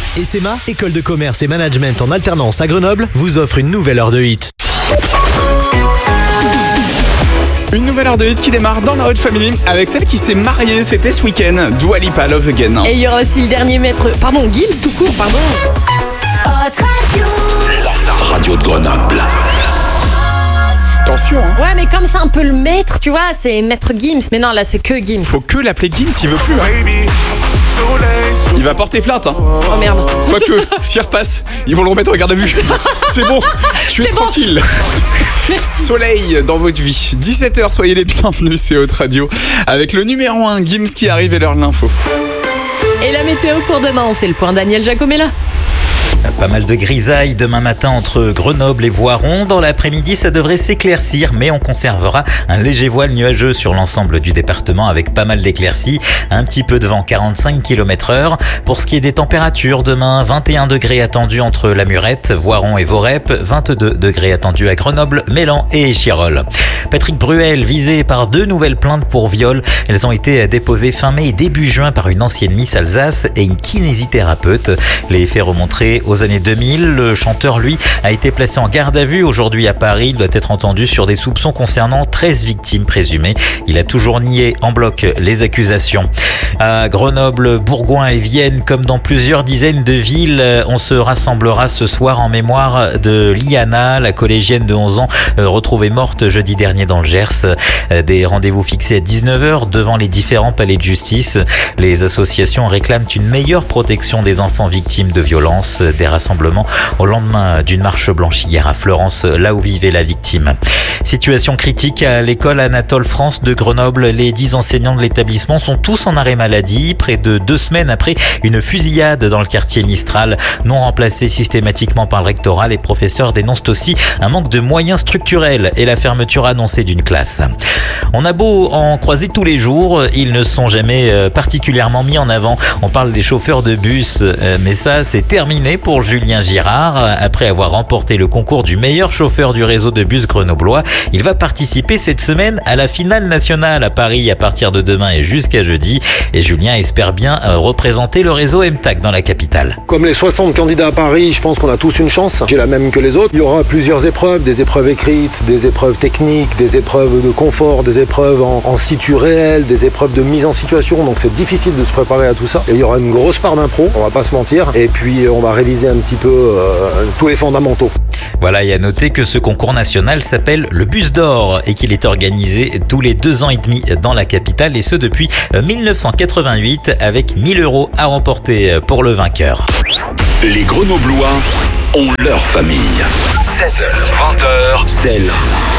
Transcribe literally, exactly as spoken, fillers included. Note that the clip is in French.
E S E M A, école de commerce et management en alternance à Grenoble, vous offre une nouvelle heure de hit. Une nouvelle heure de hit qui démarre dans la Hot Family avec celle qui s'est mariée, c'était ce week-end, Dua Lipa, Love Again. Et il y aura aussi le dernier maître, pardon, Gims tout court, pardon. Hot Radio. La radio de Grenoble. Attention, hein. Ouais, mais comme c'est un peu le maître, tu vois, c'est maître Gims. Mais non, là, c'est que Gims. Faut que l'appeler Gims, il veut plus. Hein. Il va porter plainte. Hein. Oh merde. Quoique, s'il repasse, ils vont le remettre en garde à vue. C'est bon, tu es C'est bon. tranquille. Merci. Soleil dans votre vie. dix-sept heures, soyez les bienvenus, c'est Hot Radio. Avec le numéro un, Gims qui arrive et l'heure de l'info. Et la météo pour demain, on fait le point. Daniel Giacomella. Pas mal de grisailles demain matin entre Grenoble et Voiron. Dans l'après-midi, ça devrait s'éclaircir, mais on conservera un léger voile nuageux sur l'ensemble du département avec pas mal d'éclaircies. Un petit peu de vent, quarante-cinq kilomètres heure. Pour ce qui est des températures, demain, vingt et un degrés attendus entre La Murette, Voiron et Vorep, vingt-deux degrés attendus à Grenoble, Mélan et Échirolles. Patrick Bruel, visé par deux nouvelles plaintes pour viol. Elles ont été déposées fin mai et début juin par une ancienne Miss Alsace et une kinésithérapeute. Les faits remonteraient aux années deux mille. Le chanteur, lui, a été placé en garde à vue aujourd'hui à Paris. Il doit être entendu sur des soupçons concernant treize victimes présumées. Il a toujours nié en bloc les accusations. À Grenoble, Bourgoin et Vienne, comme dans plusieurs dizaines de villes, on se rassemblera ce soir en mémoire de Liana, la collégienne de onze ans retrouvée morte jeudi dernier dans le Gers. Des rendez-vous fixés à dix-neuf heures devant les différents palais de justice. Les associations réclament une meilleure protection des enfants victimes de violences. Des rassemblements au lendemain d'une marche blanche hier à Florence, là où vivait la victime. Situation critique à l'école Anatole France de Grenoble. Les dix enseignants de l'établissement sont tous en arrêt maladie, près de deux semaines après une fusillade dans le quartier Mistral. Non remplacés systématiquement par le rectorat, les professeurs dénoncent aussi un manque de moyens structurels et la fermeture annoncée d'une classe. On a beau en croiser tous les jours, ils ne sont jamais particulièrement mis en avant. On parle des chauffeurs de bus, mais ça c'est terminé pour Julien Girard. Après avoir remporté le concours du meilleur chauffeur du réseau de bus grenoblois, il va participer cette semaine à la finale nationale à Paris à partir de demain et jusqu'à jeudi. Et Julien espère bien représenter le réseau M T A C dans la capitale. Comme les soixante candidats à Paris, je pense qu'on a tous une chance. J'ai la même que les autres. Il y aura plusieurs épreuves, des épreuves écrites, des épreuves techniques, des épreuves de confort, des épreuves en, en situ réel, des épreuves de mise en situation. Donc c'est difficile de se préparer à tout ça. Et il y aura une grosse part d'impro, on va pas se mentir. Et puis on va réviser un petit peu euh, tous les fondamentaux. Voilà, et à noter que ce concours national s'appelle le Bus d'Or et qu'il est organisé tous les deux ans et demi dans la capitale et ce depuis dix-neuf cent quatre-vingt-huit avec mille euros à remporter pour le vainqueur. Les Grenoblois ont leur famille. seize heures, vingt heures, c'est la